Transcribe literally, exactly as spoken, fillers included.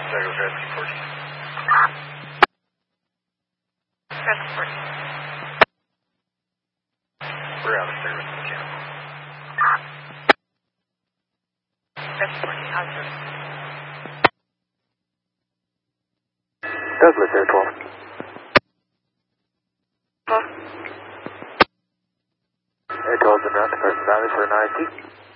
Douglas Rescue fourteen. Rescue fourteen. We're out of service mechanical. Rescue fourteen, out of service. Douglas Air twelve. twelve. Air twelve is in route to Carson Valley for an I S T.